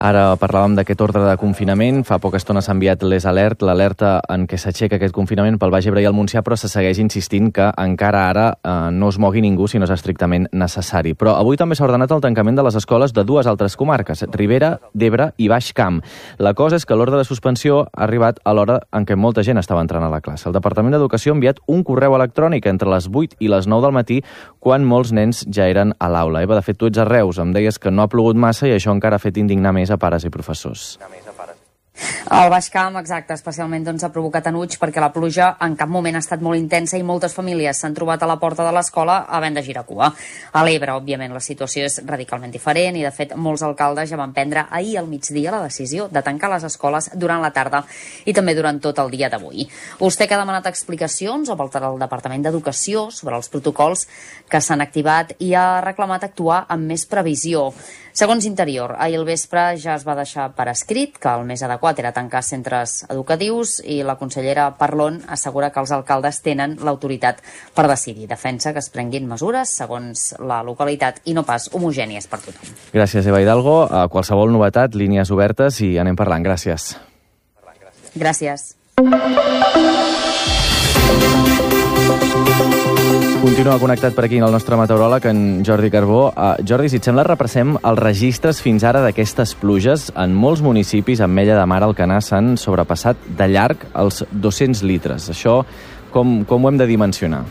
Ara parlàvem d'aquest ordre de confinament. Fa poca estona s'ha enviat l'alerta en què s'aixeca aquest confinament pel Baix Ebre i el Montsià, però se segueix insistint que encara ara no es mogui ningú si no és estrictament necessari. Però avui també s'ha ordenat el tancament de les escoles de dues altres comarques, Ribera d'Ebre i Baix Camp. La cosa és que l'ordre de suspensió ha arribat a l'hora en què molta gent estava entrant a la classe. El Departament d'Educació ha enviat un correu electrònic entre les 8 i les 9 del matí, quan molts nens ja eren a l'aula. Eva, de fet, tu ets a Reus. Em deies que no ha plogut massa i això encara ha fet indignar més a pares i professors. Al Baix Camp, exacte, especialment ha provocat enuig perquè la pluja en cap moment ha estat molt intensa i moltes famílies s'han trobat a la porta de l'escola havent de girar cua. A l'Ebre, òbviament, la situació és radicalment diferent i, de fet, molts alcaldes ja van prendre ahir al migdia la decisió de tancar les escoles durant la tarda i també durant tot el dia d'avui. Vostè que ha demanat explicacions pel Departament d'Educació sobre els protocols que s'han activat i ha reclamat actuar amb més previsió. Segons Interior, ahir al vespre ja es va deixar per escrit que el més adequat era tancar centres educatius i la consellera Parlon assegura que els alcaldes tenen l'autoritat per decidir. Defensa que es prenguin mesures segons la localitat i no pas homogènies per tothom. Gràcies, Eva Hidalgo. A qualsevol novetat, línies obertes i anem parlant. Gràcies. Gràcies. Continua connectat per aquí el nostre meteoròleg, en Jordi Carbó. Jordi, si et sembla, repassem els registres fins ara d'aquestes pluges. En molts municipis, Ametlla de Mar, Alcanar, s'han sobrepassat de llarg els 200 litres. Això com ho hem de dimensionar?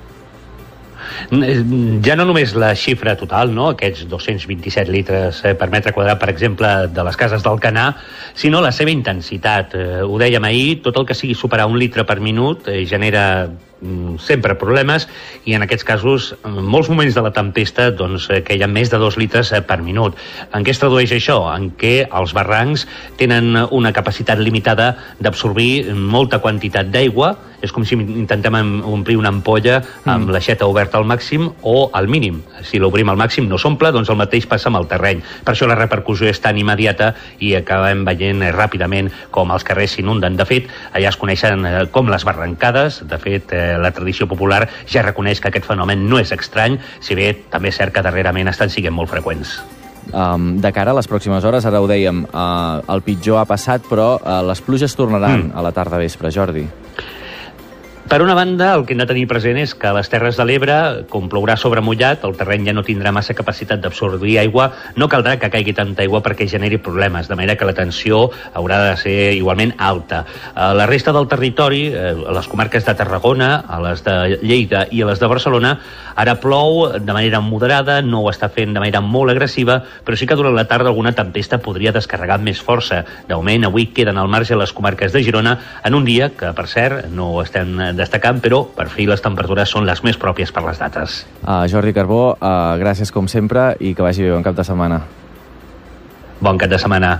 Ja no només la xifra total, no? Aquests 227 litres per metre quadrat, per exemple, de les cases d'Alcanar, sinó la seva intensitat. Ho dèiem ahir, tot el que sigui superar 1 litre per minut genera sempre problemes i en aquests casos, en molts moments de la tempesta, que hi ha més de 2 litres per minut. En què es tradueix això? En què els barrancs tenen una capacitat limitada d'absorbir molta quantitat d'aigua. És com si intentem omplir una ampolla amb l'aixeta oberta al màxim o al mínim. Si l'obrim al màxim no s'omple, doncs el mateix passa amb el terreny. Per això la repercussió és tan immediata i acabem veient ràpidament com els carrers s'inunden. De fet, allà es coneixen com les barrancades. De fet, la tradició popular ja reconeix que aquest fenomen no és estrany, si bé també és cert que darrerament estan sent molt freqüents. De cara a les pròximes hores, ara ho dèiem, el pitjor ha passat, però les pluges tornaran a la tarda vespre, Jordi. Per una banda, el que hem de tenir present és que a les Terres de l'Ebre, com plourà sobre mullat, el terreny ja no tindrà massa capacitat d'absorbir aigua, no caldrà que caigui tanta aigua perquè generi problemes, de manera que la tensió haurà de ser igualment alta. A la resta del territori, a les comarques de Tarragona, a les de Lleida i a les de Barcelona, ara plou de manera moderada, no ho està fent de manera molt agressiva, però sí que durant la tarda alguna tempesta podria descarregar amb més força. De moment, avui queden al marge les comarques de Girona en un dia que, per cert, no estem destacant, però per fi les temperatures són les més pròpies per les dates. Jordi Carbó, gràcies com sempre i que vagi bé, bon cap de setmana. Bon cap de setmana.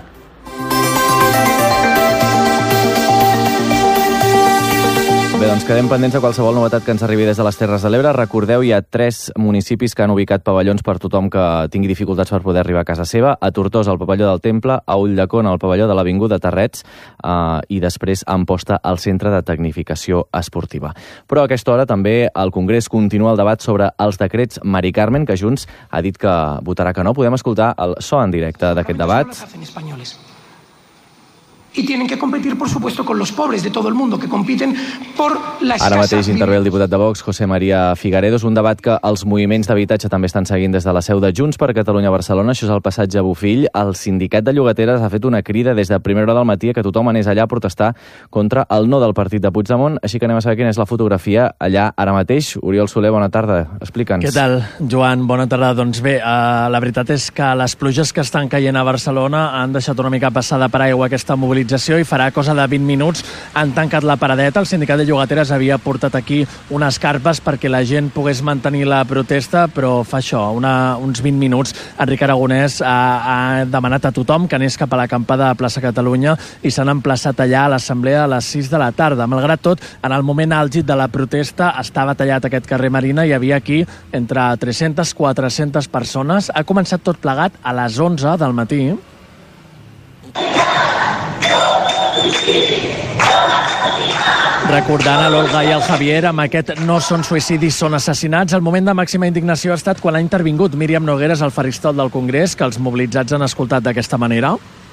Bé, doncs quedem pendents de qualsevol novetat que ens arribi des de les Terres de l'Ebre. Recordeu, hi ha 3 municipis que han ubicat pavellons per tothom que tingui dificultats per poder arribar a casa seva. A Tortosa, el pavelló del Temple, a Ulldecona, el pavelló de l'Avinguda Terrets i després a Amposta, al Centre de Tecnificació Esportiva. Però a aquesta hora també al Congrés continua el debat sobre els decrets Mari Carmen, que Junts ha dit que votarà que no. Podem escoltar el so en directe d'aquest debat. Y tienen que competir, por supuesto, con los pobres de todo el mundo, que compiten por la escasa... Ara mateix intervé el diputat de Vox, José María Figaredo. És un debat que els moviments d'habitatge també estan seguint des de la seu de Junts per Catalunya a Barcelona. Això és el passatge Bofill. El sindicat de llogateres ha fet una crida des de primera hora del matí a que tothom anés allà a protestar contra el no del partit de Puigdemont. Així que anem a saber quina és la fotografia allà ara mateix. Oriol Soler, bona tarda. Explica'ns. Què tal, Joan? Bona tarda. Doncs bé, la veritat és que les pluges que estan caient a Barcelona han deixat una mica passada per aigua aquesta mobilització i farà cosa de 20 minuts han tancat la paradeta. El sindicat de llogateres havia portat aquí unes carpes perquè la gent pogués mantenir la protesta, però fa això, uns 20 minuts. Enric Aragonès ha demanat a tothom que anés cap a l'acampada de Plaça Catalunya i s'han emplaçat allà a l'assemblea a les 6 de la tarda. Malgrat tot, en el moment àlgid de la protesta estava tallat aquest carrer Marina, hi havia aquí entre 300 i 400 persones. Ha començat tot plegat a les 11 del matí. Recordant a l'Olga i al Javier amb aquest no són suïcidis, són assassinats, el moment de màxima indignació ha estat quan ha intervingut Míriam Nogueras al faristol del Congrés, que els mobilitzats han escoltat d'aquesta manera.